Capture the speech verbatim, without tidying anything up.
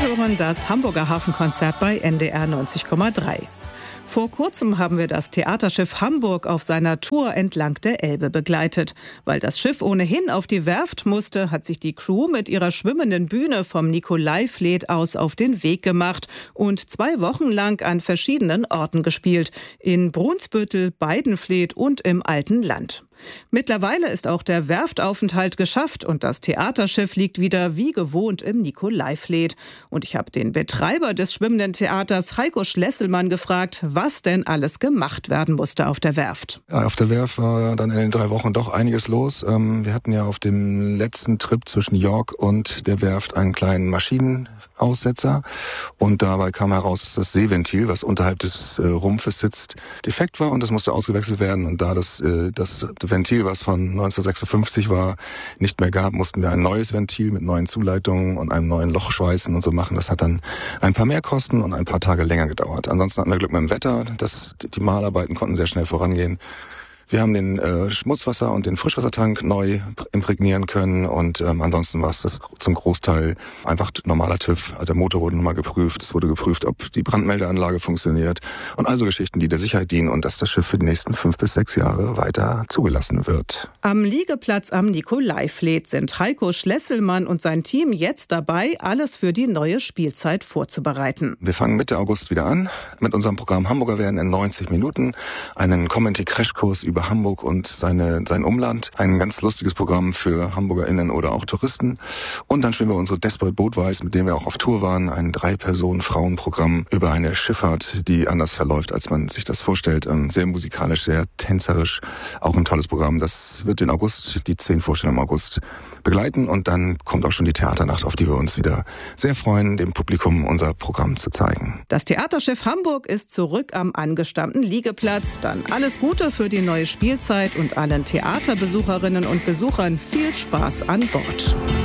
hören das Hamburger Hafenkonzert bei N D R neunzig Komma drei. Vor kurzem haben wir das Theaterschiff Hamburg auf seiner Tour entlang der Elbe begleitet. Weil das Schiff ohnehin auf die Werft musste, hat sich die Crew mit ihrer schwimmenden Bühne vom Nikolaivlied aus auf den Weg gemacht und zwei Wochen lang an verschiedenen Orten gespielt. In Brunsbüttel, Beidenfleth und im Alten Land. Mittlerweile ist auch der Werftaufenthalt geschafft und das Theaterschiff liegt wieder wie gewohnt im Nikolaivlied. Und ich habe den Betreiber des schwimmenden Theaters, Heiko Schlesselmann, gefragt, was denn alles gemacht werden musste auf der Werft. Ja, auf der Werft war dann in den drei Wochen doch einiges los. Wir hatten ja auf dem letzten Trip zwischen York und der Werft einen kleinen Maschinenaussetzer. Und dabei kam heraus, dass das Seeventil, was unterhalb des Rumpfes sitzt, defekt war und das musste ausgewechselt werden. Und da das, das Ventil, was von neunzehnhundertsechsundfünfzig war, nicht mehr gab, mussten wir ein neues Ventil mit neuen Zuleitungen und einem neuen Loch schweißen und so machen. Das hat dann ein paar Mehrkosten und ein paar Tage länger gedauert. Ansonsten hatten wir Glück mit dem Wetter. Das, die Malarbeiten konnten sehr schnell vorangehen. Wir haben den äh, Schmutzwasser- und den Frischwassertank neu imprägnieren können und ähm, ansonsten war es das zum Großteil einfach normaler TÜV. Also der Motor wurde nochmal geprüft, es wurde geprüft, ob die Brandmeldeanlage funktioniert und also Geschichten, die der Sicherheit dienen und dass das Schiff für die nächsten fünf bis sechs Jahre weiter zugelassen wird. Am Liegeplatz am Nikolaivlied sind Heiko Schlesselmann und sein Team jetzt dabei, alles für die neue Spielzeit vorzubereiten. Wir fangen Mitte August wieder an mit unserem Programm Hamburger werden in neunzig Minuten, einen Comedy-Crashkurs über Hamburg und seine, sein Umland. Ein ganz lustiges Programm für HamburgerInnen oder auch Touristen. Und dann spielen wir unsere Desperate Boatwise, mit dem wir auch auf Tour waren. Ein Drei-Personen-Frauen-Programm über eine Schifffahrt, die anders verläuft, als man sich das vorstellt. Sehr musikalisch, sehr tänzerisch. Auch ein tolles Programm. Das wird den August, die zehn Vorstellungen im August begleiten. Und dann kommt auch schon die Theaternacht, auf die wir uns wieder sehr freuen, dem Publikum unser Programm zu zeigen. Das Theaterschiff Hamburg ist zurück am angestammten Liegeplatz. Dann alles Gute für die neue Spielzeit und allen Theaterbesucherinnen und Besuchern viel Spaß an Bord.